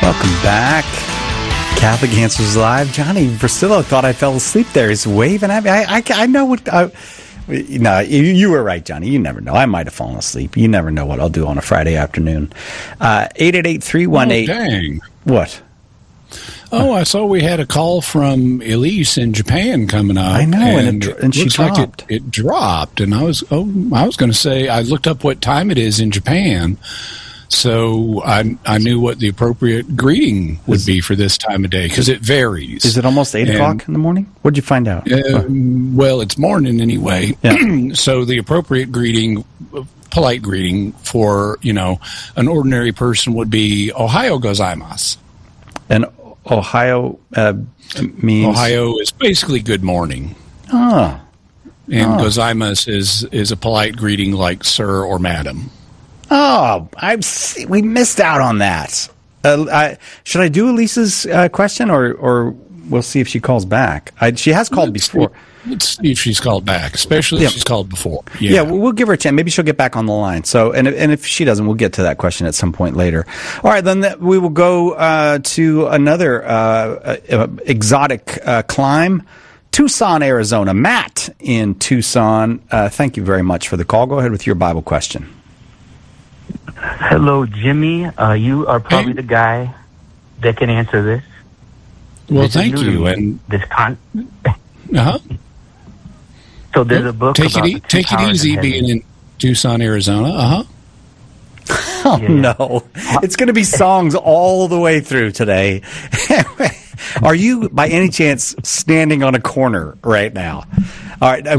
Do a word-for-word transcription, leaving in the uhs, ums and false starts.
Welcome back. Catholic Answers Live. Johnny Versillo thought I fell asleep there. He's waving at me. I, I, I know what... I, no, you, you were right, Johnny. You never know. I might have fallen asleep. You never know what I'll do on a Friday afternoon. Uh, eight eight eight, three one eight... Oh, dang. What? Oh, I saw we had a call from Elise in Japan coming up. I know, and, and, it, and she looks dropped. Like it, it dropped, and I was oh, I was going to say I looked up what time it is in Japan, so I I knew what the appropriate greeting would Is- be for this time of day because it varies. Is it almost eight And- o'clock in the morning? What'd you find out? Uh, well, it's morning anyway. Yeah. So the appropriate greeting, polite greeting for you know an ordinary person would be "Ohayo gozaimasu." And Ohio uh, means... Ohio is basically good morning. Oh, And Oh. gozaimasu is is a polite greeting like sir or madam. oh I'm, we missed out on that. Uh, I, should I do Elisa's uh, question, or, or we'll see if she calls back? I, she has called Let's before. See, let's see if she's called back, especially Yeah. if she's called before. Yeah, Yeah. we'll, we'll give her a chance. Maybe she'll get back on the line. So, and if, and if she doesn't, we'll get to that question at some point later. All right, then that, we will go uh, to another uh, uh, exotic uh, climb, Tucson, Arizona. Matt in Tucson. Uh, thank you very much for the call. Go ahead with your Bible question. Hello, Jimmy. Uh, you are probably Hey. the guy that can answer this. well, This is thank new to you. me. And this con- uh-huh. so there's a book take about it the e- two take it powers easy in being heaven. in Tucson, Arizona. Uh huh. Oh, Yeah. no. It's going to be songs all the way through today. Are you, by any chance, standing on a corner right now? All right.